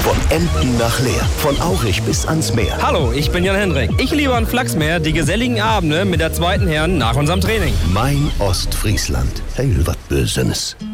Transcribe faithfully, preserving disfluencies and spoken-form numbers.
Von Emden nach Leer, von Aurich bis ans Meer. Hallo, ich bin Jan Hendrik. Ich liebe an Flachsmeer die geselligen Abende mit der zweiten Herren nach unserem Training. Mein Ostfriesland. Hey, was Bösenes.